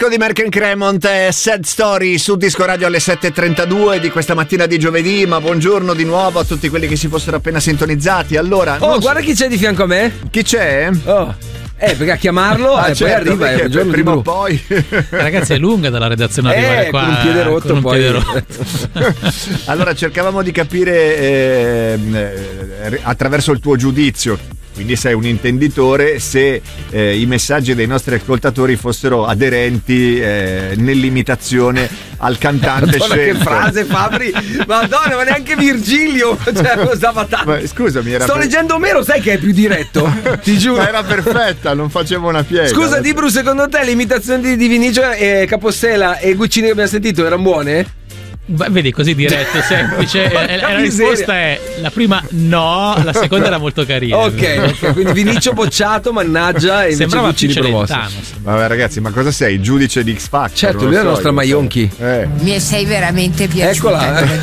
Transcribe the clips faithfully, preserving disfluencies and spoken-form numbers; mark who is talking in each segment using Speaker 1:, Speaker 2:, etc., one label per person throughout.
Speaker 1: Di Merck and Cremont, Sad Story su Disco Radio alle sette e trentadue di questa mattina di giovedì. Ma buongiorno di nuovo a tutti quelli che si fossero appena sintonizzati. Allora,
Speaker 2: oh, guarda so... chi c'è di fianco a me.
Speaker 1: Chi c'è?
Speaker 2: Oh. Eh, perché a chiamarlo
Speaker 1: ah,
Speaker 2: e
Speaker 1: certo,
Speaker 2: poi arriva
Speaker 1: eh, prima o poi.
Speaker 3: Ragazzi, è lunga dalla redazione arrivare
Speaker 2: eh,
Speaker 3: qua
Speaker 2: con un piede rotto,
Speaker 3: con un
Speaker 2: poi.
Speaker 3: piede rotto.
Speaker 1: Allora, cercavamo di capire eh, eh, attraverso il tuo giudizio, quindi sei un intenditore, se eh, i messaggi dei nostri ascoltatori fossero aderenti eh, nell'imitazione al cantante
Speaker 2: Madonna,
Speaker 1: scelto.
Speaker 2: Che frase, Fabri! Madonna, ma neanche Virgilio, cioè, lo stava tanto.
Speaker 1: Ma, scusami, era
Speaker 2: sto
Speaker 1: per...
Speaker 2: leggendo Omero, sai che è più diretto? Ti giuro.
Speaker 1: Ma era perfetta, non facevo una piega.
Speaker 2: Scusa, Dibru, secondo te le imitazioni di, di Vinicio e Capostela e Guccini che abbiamo sentito erano buone?
Speaker 3: Beh, vedi, così diretto, semplice. E la risposta è: la prima no, la seconda era molto carina.
Speaker 2: Ok, ok, quindi Vinicio bocciato, mannaggia, e
Speaker 3: sembrava
Speaker 2: invece Guccini promosso.
Speaker 1: Vabbè, ragazzi, ma cosa sei? Il giudice di X Factor?
Speaker 2: Certo, lui è la
Speaker 1: so,
Speaker 2: nostra Maionchi.
Speaker 1: Eh.
Speaker 4: Mi sei veramente piaciuta.
Speaker 2: Eccola.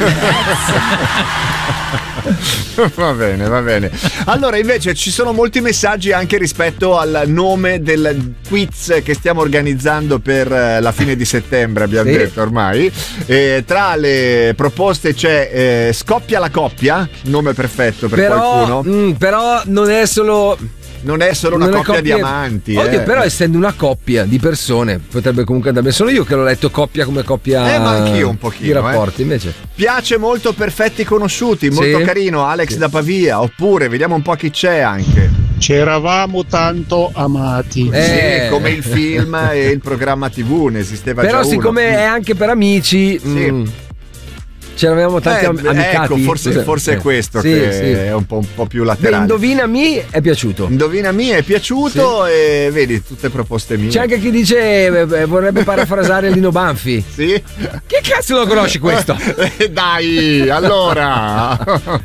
Speaker 1: Va bene, va bene. Allora, invece ci sono molti messaggi anche rispetto al nome del quiz che stiamo organizzando per la fine di settembre, abbiamo sì. detto ormai. E tra le proposte c'è eh, Scoppia la coppia, nome perfetto per
Speaker 2: però,
Speaker 1: qualcuno.
Speaker 2: Mh, però non è solo...
Speaker 1: Non è solo una
Speaker 2: non
Speaker 1: coppia,
Speaker 2: coppia
Speaker 1: di amanti.
Speaker 2: Oddio,
Speaker 1: eh.
Speaker 2: però essendo una coppia di persone potrebbe comunque andare bene. Sono io che l'ho letto coppia come coppia
Speaker 1: eh, ma anch'io un pochino,
Speaker 2: di rapporti,
Speaker 1: eh.
Speaker 2: invece.
Speaker 1: Piace molto Perfetti Conosciuti, molto
Speaker 2: sì.
Speaker 1: carino, Alex
Speaker 2: sì.
Speaker 1: da Pavia. Oppure vediamo un po' chi c'è anche.
Speaker 5: C'eravamo tanto amati.
Speaker 2: Eh.
Speaker 1: Sì, come il film e il programma tivù, ne esisteva
Speaker 2: però
Speaker 1: già uno.
Speaker 2: Però siccome è anche per amici, sì. mh, ce l'avevamo tanti
Speaker 1: eh,
Speaker 2: am- amicati.
Speaker 1: Ecco, forse, forse
Speaker 2: eh.
Speaker 1: è questo
Speaker 2: sì,
Speaker 1: che
Speaker 2: sì.
Speaker 1: è un po', un po' più laterale.
Speaker 2: Beh, Indovinami è piaciuto.
Speaker 1: Indovinami è piaciuto sì. E vedi, tutte proposte mie.
Speaker 2: C'è anche chi dice eh, vorrebbe parafrasare Lino Banfi.
Speaker 1: Sì.
Speaker 2: Che cazzo lo conosci questo?
Speaker 1: Eh, dai, allora.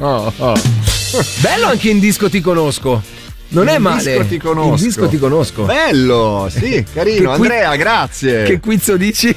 Speaker 2: Bello anche In disco ti conosco. Non è male.
Speaker 1: In disco ti conosco.
Speaker 2: In disco ti conosco.
Speaker 1: Bello, sì, carino.
Speaker 2: Che qui-
Speaker 1: Andrea, grazie.
Speaker 2: Che quizzo dici?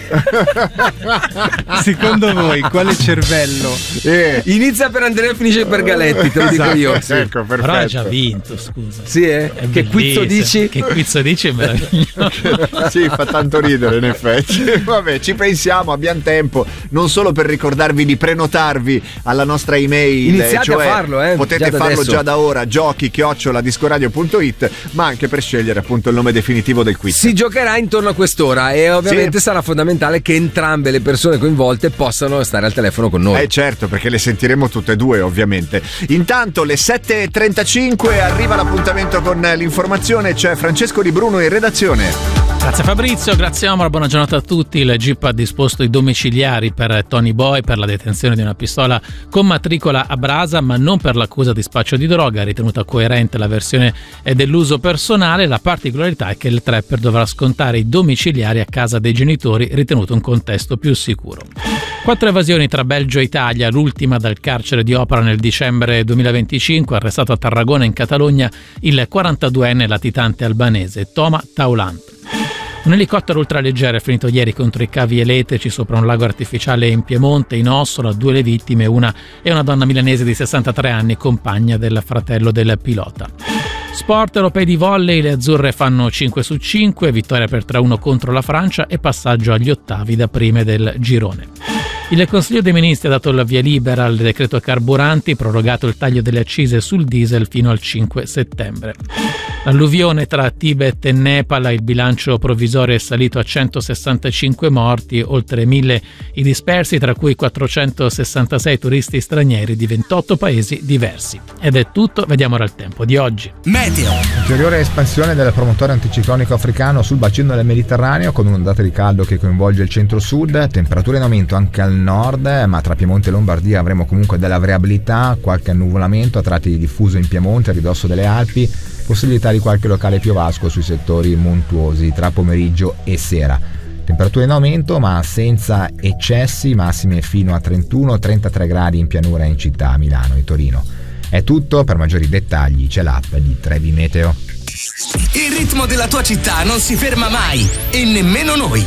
Speaker 6: Secondo voi quale cervello?
Speaker 1: Eh.
Speaker 2: Inizia per Andrea e finisce per Galetti, te lo dico
Speaker 1: esatto,
Speaker 2: io. Sì.
Speaker 1: Ecco, perfetto.
Speaker 3: Però ha già vinto, scusa.
Speaker 2: Sì, eh?
Speaker 3: È
Speaker 2: che quizzo dici?
Speaker 3: Che quizzo dici è meraviglioso.
Speaker 1: Sì, fa tanto ridere in effetti. Vabbè, ci pensiamo, abbiamo tempo. Non solo per ricordarvi di prenotarvi alla nostra email.
Speaker 2: Iniziate
Speaker 1: cioè
Speaker 2: a farlo, eh?
Speaker 1: Potete
Speaker 2: già da
Speaker 1: farlo
Speaker 2: adesso.
Speaker 1: già da ora. Giochi chiocciola discoradio punto it, ma anche per scegliere appunto il nome definitivo del quiz.
Speaker 2: Si giocherà intorno a quest'ora e ovviamente sì. sarà fondamentale che entrambe le persone coinvolte possano stare al telefono con noi.
Speaker 1: Eh certo, perché le sentiremo tutte e due ovviamente. Intanto le sette e trentacinque arriva l'appuntamento con l'informazione, c'è Francesco Di Bruno in redazione.
Speaker 3: Grazie Fabrizio, grazie Omar, buona giornata a tutti. Il G I P ha disposto i domiciliari per Tony Boy per la detenzione di una pistola con matricola a brasa, ma non per l'accusa di spaccio di droga. Ritenuta coerente la versione dell'uso personale, la particolarità è che il trapper dovrà scontare i domiciliari a casa dei genitori, ritenuto un contesto più sicuro. Quattro evasioni tra Belgio e Italia, l'ultima dal carcere di Opera nel dicembre duemilaventicinque, arrestato a Tarragona in Catalogna il quarantaduenne latitante albanese Toma Taulant. Un elicottero ultraleggero è finito ieri contro i cavi elettrici sopra un lago artificiale in Piemonte, in Ossola. Due le vittime, una è una donna milanese di sessantatré anni, compagna del fratello del pilota. Sport europei di volley, le azzurre fanno cinque su cinque, vittoria per tre a uno contro la Francia e passaggio agli ottavi da prime del girone. Il Consiglio dei Ministri ha dato il via libera al decreto carburanti, prorogato il taglio delle accise sul diesel fino al cinque settembre. L'alluvione tra Tibet e Nepal, il bilancio provvisorio è salito a centosessantacinque morti, oltre mille i dispersi, tra cui quattrocentosessantasei turisti stranieri di ventotto paesi diversi. Ed è tutto, vediamo ora il tempo di oggi.
Speaker 7: Meteo. Ulteriore espansione del promotore anticiclonico africano sul bacino del Mediterraneo, con un'ondata di caldo che coinvolge il centro-sud, temperature in aumento anche al nord, ma tra Piemonte e Lombardia avremo comunque della variabilità, qualche annuvolamento a tratti diffuso in Piemonte a ridosso delle Alpi, possibilità di qualche locale piovasco sui settori montuosi tra pomeriggio e sera. Temperature in aumento ma senza eccessi, massime fino a trentuno trentatré gradi in pianura e in città, a Milano e Torino. È tutto, per maggiori dettagli c'è l'app di Trebi Meteo.
Speaker 8: Il ritmo della tua città non si ferma mai e nemmeno noi.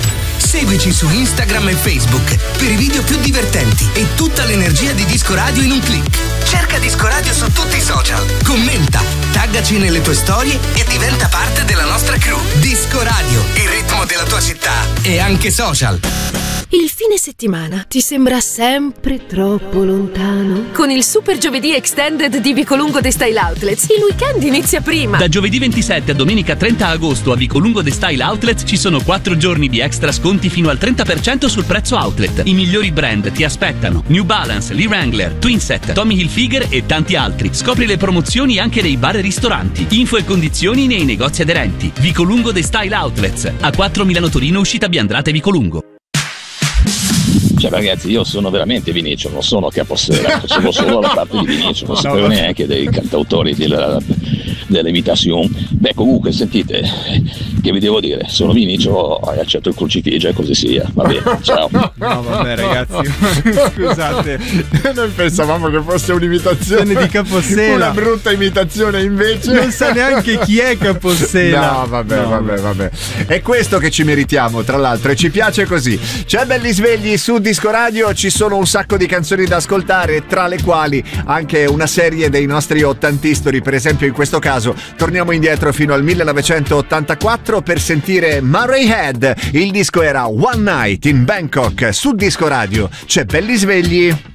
Speaker 8: Seguici su Instagram e Facebook per i video più divertenti e tutta l'energia di Disco Radio in un click. Cerca Disco Radio su tutti i social, commenta, taggaci nelle tue storie e diventa parte della nostra crew. Disco Radio, il ritmo della tua città e anche social.
Speaker 9: Il fine settimana ti sembra sempre troppo lontano? Con il Super Giovedì Extended di Vicolungo The Style Outlets, il weekend inizia prima.
Speaker 10: Da giovedì ventisette a domenica trenta agosto a Vicolungo The Style Outlets ci sono quattro giorni di extra sconti fino al trenta per cento sul prezzo outlet. I migliori brand ti aspettano: New Balance, Lee Wrangler, Twinset, Tommy Hilfiger e tanti altri. Scopri le promozioni anche nei bar e ristoranti. Info e condizioni nei negozi aderenti. Vicolungo The Style Outlets, A quattro Milano Torino, uscita Biandrate Vicolungo.
Speaker 11: Cioè ragazzi, io sono veramente Vinicio, non sono Capossela, facevo solo la parte di Vinicio, non sapevo neanche dei cantautori della, dell'Evitation. Beh, comunque sentite, che vi devo dire, sono Vinicio, accetto il crucifigio e così sia, va bene, ciao.
Speaker 6: No vabbè ragazzi, scusate,
Speaker 1: noi pensavamo che fosse un'imitazione
Speaker 6: di Capossela,
Speaker 1: una brutta imitazione, invece
Speaker 6: non sa neanche chi è Capossela.
Speaker 1: No vabbè
Speaker 6: no.
Speaker 1: vabbè vabbè è questo che ci meritiamo, tra l'altro, e ci piace così. C'è Belli Svegli su Disco Radio, ci sono un sacco di canzoni da ascoltare, tra le quali anche una serie dei nostri ottantistori. Per esempio in questo caso torniamo indietro fino al millenovecentottantaquattro per sentire Murray Head. Il disco era One Night in Bangkok. Su Disco Radio c'è Belli Svegli.